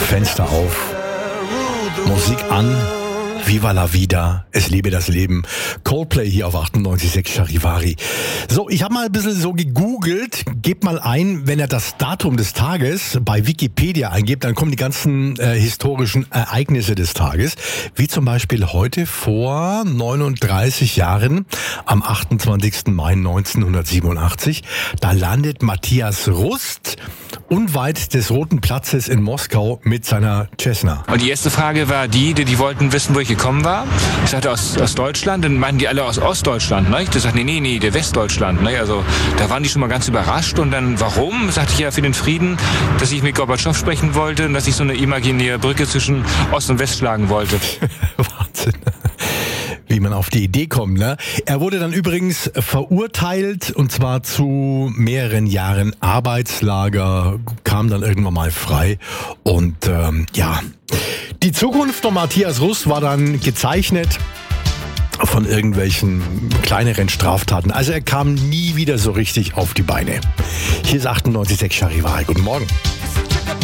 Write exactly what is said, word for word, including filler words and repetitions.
Fenster auf, Musik an, Viva la Vida, es lebe das Leben. Coldplay hier auf achtundneunzig Komma sechs Charivari. So, ich habe mal ein bisschen so gegoogelt. Gebt mal ein, wenn ihr das Datum des Tages bei Wikipedia eingebt, dann kommen die ganzen äh, historischen Ereignisse des Tages. Wie zum Beispiel heute vor neununddreißig Jahren, am achtundzwanzigsten Mai neunzehnhundertsiebenundachtzig. Da landet Matthias Rust unweit des Roten Platzes in Moskau mit seiner Cessna. Und die erste Frage war die, die, die wollten wissen, wo ich gekommen war. Ich sagte aus, aus Deutschland, dann meinten die alle aus Ostdeutschland. Ne? Ich sagte, nee, nee, nee, der Westdeutschland. Ne? Also da waren die schon mal ganz überrascht. Und dann, warum? Sagte ich ja für den Frieden, dass ich mit Gorbatschow sprechen wollte und dass ich so eine imaginäre Brücke zwischen Ost und West schlagen wollte. Wahnsinn. Wie man auf die Idee kommt, ne? Er wurde dann übrigens verurteilt, und zwar zu mehreren Jahren Arbeitslager, kam dann irgendwann mal frei. Und ähm, ja, die Zukunft von Matthias Rust war dann gezeichnet von irgendwelchen kleineren Straftaten. Also er kam nie wieder so richtig auf die Beine. Hier ist achtundneunzig Komma sechs Charivari. Guten Morgen.